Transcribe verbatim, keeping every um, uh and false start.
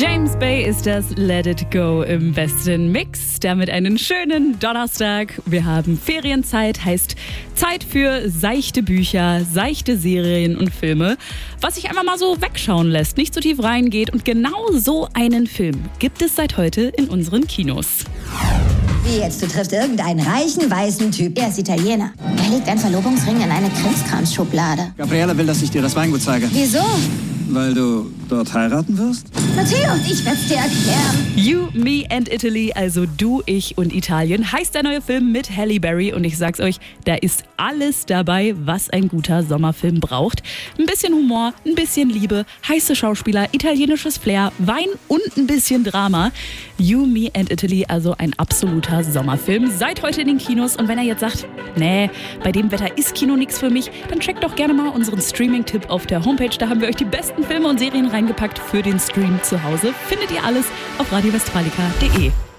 James Bay ist das Let It Go im besten Mix. Damit einen schönen Donnerstag. Wir haben Ferienzeit, heißt Zeit für seichte Bücher, seichte Serien und Filme, was sich einfach mal so wegschauen lässt, nicht so tief reingeht. Und genau so einen Film gibt es seit heute in unseren Kinos. Wie jetzt? Du triffst irgendeinen reichen, weißen Typ. Er ist Italiener. Er legt einen Verlobungsring in eine Krimskramsschublade. Gabriele will, dass ich dir das Weingut zeige. Wieso? Weil du dort heiraten wirst? Matteo, ich werd's dir erklären. You, Me and Italy, also Du, Ich und Italien, heißt der neue Film mit Halle Berry. Und ich sag's euch, da ist alles dabei, was ein guter Sommerfilm braucht. Ein bisschen Humor, ein bisschen Liebe, heiße Schauspieler, italienisches Flair, Wein und ein bisschen Drama. You, Me and Italy, also ein absoluter Sommerfilm. Seit heute in den Kinos. Und wenn er jetzt sagt, nee, bei dem Wetter ist Kino nichts für mich, dann checkt doch gerne mal unseren Streaming-Tipp auf der Homepage. Da haben wir euch die besten Filme und Serien reingepackt für den Stream zu Hause. Findet ihr alles auf radio westfalica punkt de.